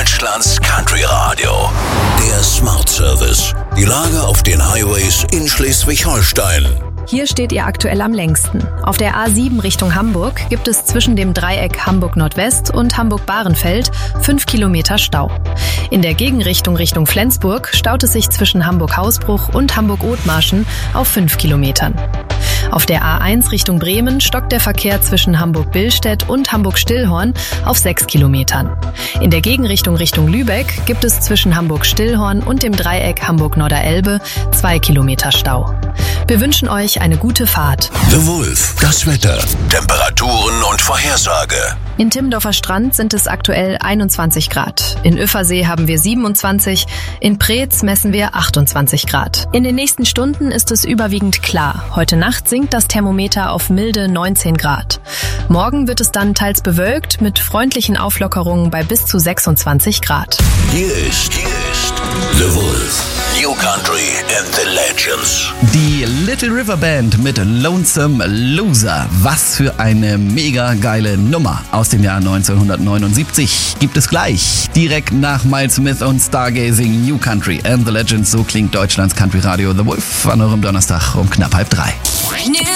Deutschlands Country Radio. Der Smart Service. Die Lage auf den Highways in Schleswig-Holstein. Hier steht ihr aktuell am längsten. Auf der A7 Richtung Hamburg gibt es zwischen dem Dreieck Hamburg-Nordwest und Hamburg-Bahrenfeld 5 Kilometer Stau. In der Gegenrichtung Richtung Flensburg staut es sich zwischen Hamburg-Hausbruch und Hamburg-Othmarschen auf 5 Kilometern. Auf der A1 Richtung Bremen stockt der Verkehr zwischen Hamburg-Billstedt und Hamburg-Stillhorn auf 6 Kilometern. In der Gegenrichtung Richtung Lübeck gibt es zwischen Hamburg-Stillhorn und dem Dreieck Hamburg-Norderelbe 2 Kilometer Stau. Wir wünschen euch eine gute Fahrt. The Wolf, das Wetter, Temperaturen und Vorhersage. In Timmendorfer Strand sind es aktuell 21 Grad. In Üffersee haben wir 27, in Preetz messen wir 28 Grad. In den nächsten Stunden ist es überwiegend klar. Heute Nacht sinkt das Thermometer auf milde 19 Grad. Morgen wird es dann teils bewölkt mit freundlichen Auflockerungen bei bis zu 26 Grad. Hier ist The Wolf. New Country and the Legends. Die Little River Band mit Lonesome Loser. Was für eine mega geile Nummer aus dem Jahr 1979 gibt es gleich. Direkt nach Miles Smith und Stargazing. New Country and the Legends. So klingt Deutschlands Country Radio The Wolf an eurem Donnerstag um knapp 2:30.